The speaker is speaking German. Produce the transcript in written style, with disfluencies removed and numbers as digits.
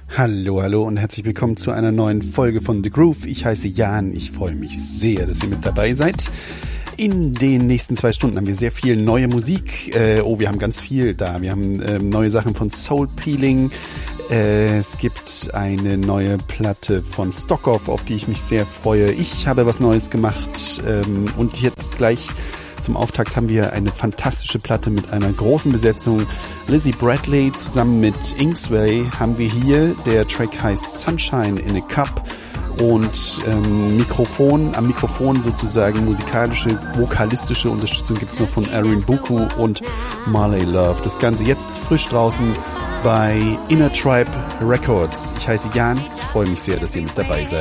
Hallo, hallo und herzlich willkommen zu einer neuen Folge von The Groove. Ich heiße Jan, ich freue mich sehr, dass ihr mit dabei seid. In den nächsten 2 Stunden haben wir sehr viel neue Musik. Wir haben ganz viel da. Wir haben neue Sachen von Soul Peeling. Es gibt eine neue Platte von Stockoff, auf die ich mich sehr freue. Ich habe was Neues gemacht und jetzt gleich zum Auftakt haben wir eine fantastische Platte mit einer großen Besetzung. Lizzie Bradley zusammen mit Inksway haben wir hier. Der Track heißt Sunshine in a Cup und am Mikrofon sozusagen musikalische, vokalistische Unterstützung gibt es noch von Erin Buku und Marley Love. Das Ganze jetzt frisch draußen bei Inner Tribe Records. Ich heiße Jan, freue mich sehr, dass ihr mit dabei seid.